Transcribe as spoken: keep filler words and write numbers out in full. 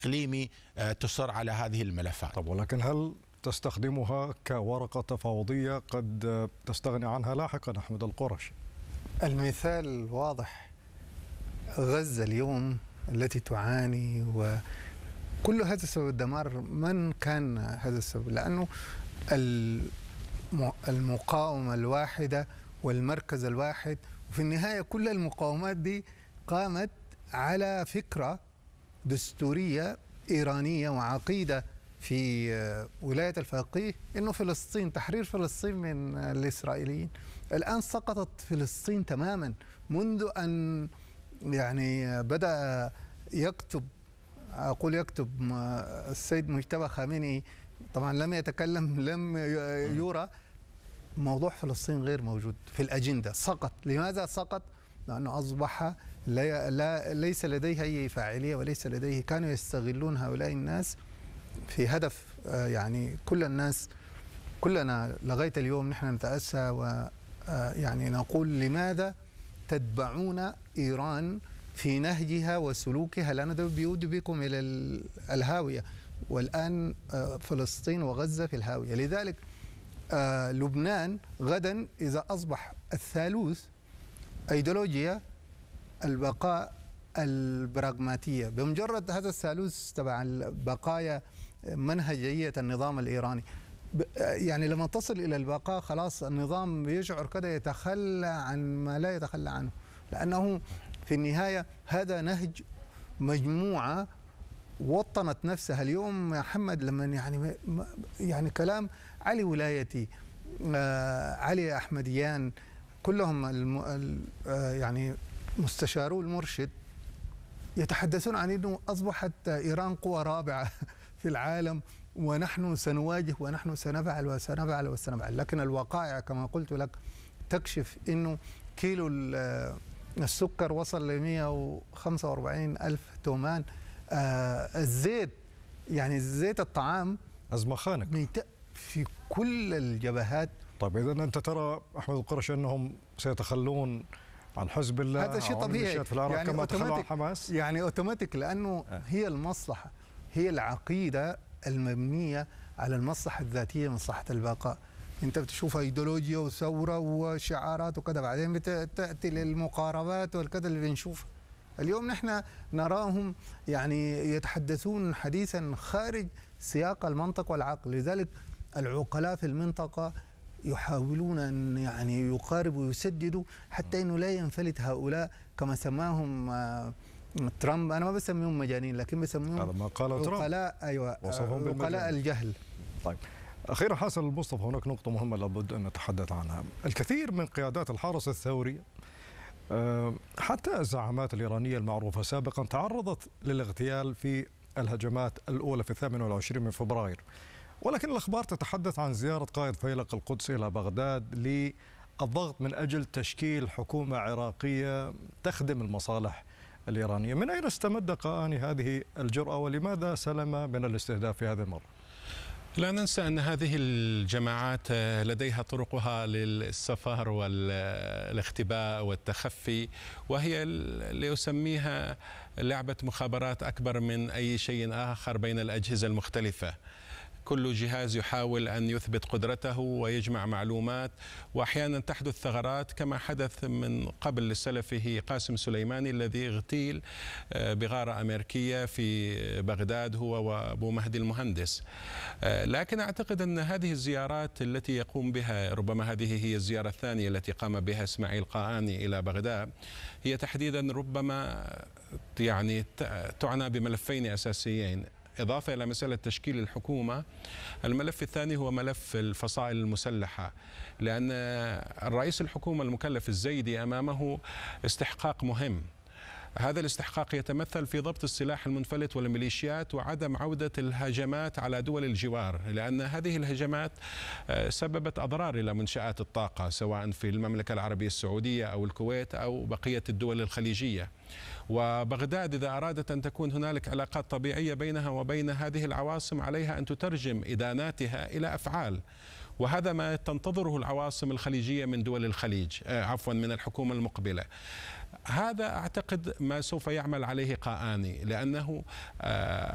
إقليمي تصر على هذه الملفات. طب ولكن هل تستخدمها كورقة تفاوضية قد تستغني عنها لاحقا أحمد القرشي؟ المثال واضح، غزة اليوم التي تعاني وكل هذا السبب الدمار. من كان هذا السبب؟ لأنه المقاومة الواحدة والمركز الواحد، وفي النهاية كل المقاومات دي قامت على فكرة دستورية إيرانية وعقيدة في ولاية الفقيه إنه فلسطين، تحرير فلسطين من الإسرائيليين. الآن سقطت فلسطين تماما منذ أن يعني بدأ يكتب أقول يكتب السيد مجتبى خامنئي، طبعا لم يتكلم، لم يرى موضوع فلسطين غير موجود في الأجندة. سقط. لماذا سقط؟ لأنه أصبح لا لا ليس لديه أي فاعلية وليس لديه. كانوا يستغلون هؤلاء الناس في هدف يعني كل الناس كلنا لغاية اليوم نحن نتأسى ويعني نقول لماذا تتبعون إيران في نهجها وسلوكها، لأنه ده بيود بكم إلى الهاوية. والآن فلسطين وغزة في الهاوية. لذلك لبنان غدا إذا أصبح الثالوث أيديولوجيا البقاء البراغماتية، بمجرد هذا الثالوث تبع بقايا منهجية النظام الإيراني، يعني لما تصل إلى البقاء خلاص النظام بيشعر كده يتخلى عن ما لا يتخلى عنه، لأنه في النهاية هذا نهج مجموعة وطنت نفسها. اليوم يا محمد لما يعني يعني كلام علي ولايتي، علي أحمديان، كلهم الم يعني مستشارو المرشد يتحدثون عن أنه أصبحت إيران قوة رابعة في العالم، ونحن سنواجه ونحن سنفعل وسنفعل وسنفعل. لكن الوقائع كما قلت لك تكشف أنه كيلو السكر وصل ل مئة وخمسة وأربعين ألف تومان. آه الزيت، يعني زيت الطعام أزمة خانق في كل الجبهات. طيب إذا أنت ترى أحمد القرشي أنهم سيتخلون عن حزب الله، هذا شيء طبيعي في العراق يعني كما تخلوا عن حماس، يعني أوتوماتيك، لأنه آه. هي المصلحة، هي العقيدة المبنية على المصلحة الذاتية، مصلحة البقاء. أنت بتشوف أيديولوجيا وثورة وشعارات وكذا، بعدين بتأتي للمقاربات والكذا اللي بنشوفه اليوم. نحن نراهم يعني يتحدثون حديثا خارج سياق المنطق والعقل. لذلك العقلاء في المنطقة يحاولون أن يعني يقاربوا ويسددوا حتى أنه لا ينفلت هؤلاء كما سماهم ترامب. أنا ما بسميهم مجانين، لكن بسميهم هذا ما قاله ترامب. عقلاء، أيوة، عقلاء الجهل. طيب أخيرا حسن المصطفى، هناك نقطة مهمة لابد أن نتحدث عنها. الكثير من قيادات الحرس الثوري حتى الزعامات الإيرانية المعروفة سابقا تعرضت للاغتيال في الهجمات الأولى في الثامن والعشرين من فبراير، ولكن الأخبار تتحدث عن زيارة قائد فيلق القدس إلى بغداد للضغط من أجل تشكيل حكومة عراقية تخدم المصالح الإيرانية. من أين استمد قاآني هذه الجرأة ولماذا سلم من الاستهداف في هذه المرة؟ لا ننسى أن هذه الجماعات لديها طرقها للسفر والاختباء والتخفي، وهي اللي أسميها لعبة مخابرات أكبر من أي شيء آخر بين الأجهزة المختلفة. كل جهاز يحاول أن يثبت قدرته ويجمع معلومات، وأحيانا تحدث ثغرات كما حدث من قبل لسلفه قاسم سليماني الذي اغتيل بغارة أمريكية في بغداد هو وأبو مهدي المهندس. لكن أعتقد أن هذه الزيارات التي يقوم بها، ربما هذه هي الزيارة الثانية التي قام بها إسماعيل قاآني إلى بغداد، هي تحديدا ربما يعني تعنى بملفين أساسيين إضافة إلى مسألة تشكيل الحكومة. الملف الثاني هو ملف الفصائل المسلحة، لأن الرئيس الحكومة المكلف الزيدي أمامه استحقاق مهم. هذا الاستحقاق يتمثل في ضبط السلاح المنفلت والميليشيات وعدم عودة الهجمات على دول الجوار، لأن هذه الهجمات سببت أضرار إلى منشآت الطاقة سواء في المملكة العربية السعودية أو الكويت أو بقية الدول الخليجية. وبغداد إذا أرادت أن تكون هنالك علاقات طبيعية بينها وبين هذه العواصم عليها أن تترجم إداناتها إلى أفعال، وهذا ما تنتظره العواصم الخليجية من دول الخليج، عفوا من الحكومة المقبلة. هذا أعتقد ما سوف يعمل عليه قاآني، لأنه